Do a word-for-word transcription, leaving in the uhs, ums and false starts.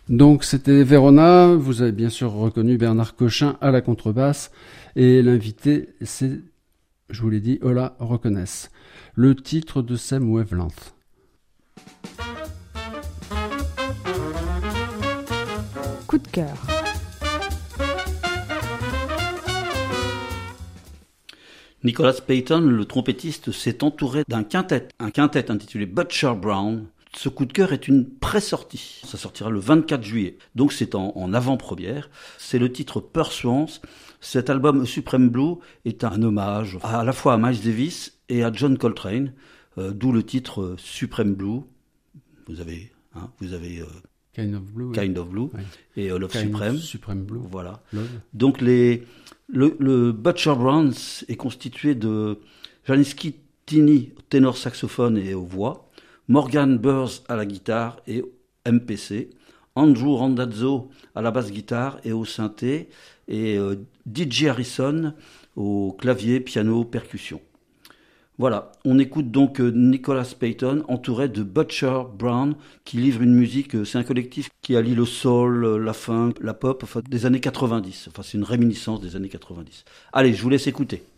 Donc c'était Verona, vous avez bien sûr reconnu Bernard Cochin à la contrebasse, et l'invité c'est, je vous l'ai dit, Ola Reconnaisse. Le titre de Same Wavelength. Coup de cœur. Nicholas Payton, le trompettiste, s'est entouré d'un quintet, un quintet intitulé Butcher Brown. Ce coup de cœur est une pré-sortie. Ça sortira le vingt-quatre juillet. Donc c'est en, en avant-première. C'est le titre Pursuance. Cet album Supreme Blue est un hommage à, à la fois à Miles Davis et à John Coltrane, euh, d'où le titre euh, Supreme Blue. Vous avez, hein, vous avez euh, Kind of Blue, Kind oui. of Blue Oui. et euh, Love Kind Supreme. Supreme Blue. Voilà. Love. Donc les, le, le Butcher Brown est constitué de Janisky Tini, ténor saxophone et aux voix, Morgan Burrs à la guitare et M P C, Andrew Randazzo à la basse guitare et au synthé, et euh, D J Harrison au clavier, piano, percussion. Voilà, on écoute donc euh, Nicholas Payton entouré de Butcher Brown qui livre une musique, euh, c'est un collectif qui allie le soul, euh, la funk, la pop, enfin, des années quatre-vingt-dix. Enfin, c'est une réminiscence des années quatre-vingt-dix. Allez, je vous laisse écouter.